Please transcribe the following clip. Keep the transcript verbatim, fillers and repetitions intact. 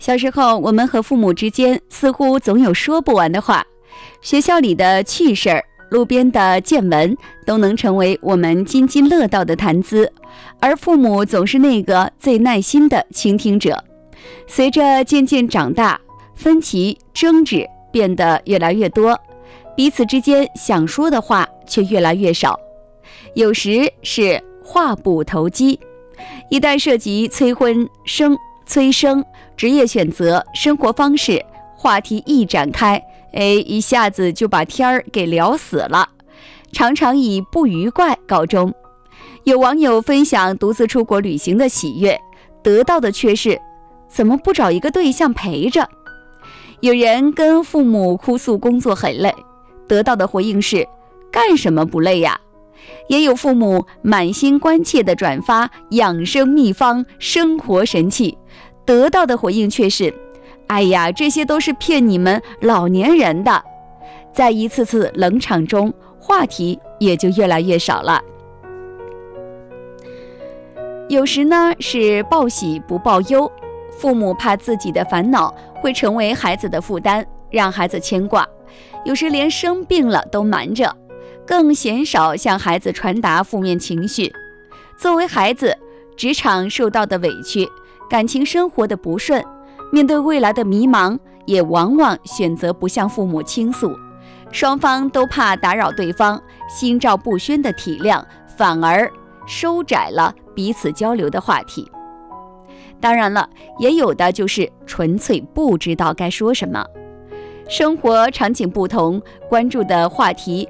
小时候，我们和父母之间似乎总有说不完的话，学校里的趣事儿、路边的见闻都能成为我们津津乐道的谈资，而父母总是那个最耐心的倾听者。随着渐渐长大，分歧、争执变得越来越多，彼此之间想说的话却越来越少，有时是话不投机。一旦涉及催婚生、催生、职业选择、生活方式，话题一展开，哎，一下子就把天儿给聊死了，常常以不愉快告终。有网友分享独自出国旅行的喜悦，得到的却是怎么不找一个对象陪着？有人跟父母哭诉工作很累，得到的回应是干什么不累呀？也有父母满心关切地转发养生秘方、生活神器，得到的回应却是哎呀，这些都是骗你们老年人的。在一次次冷场中，话题也就越来越少了。有时呢是报喜不报忧，父母怕自己的烦恼会成为孩子的负担，让孩子牵挂，有时连生病了都瞒着，更鲜少向孩子传达负面情绪。作为孩子，职场受到的委屈，感情生活的不顺，面对未来的迷茫，也往往选择不向父母倾诉，双方都怕打扰对方，心照不宣的体谅，反而收窄了彼此交流的话题。当然了，也有的就是纯粹不知道该说什么。生活场景不同，关注的话题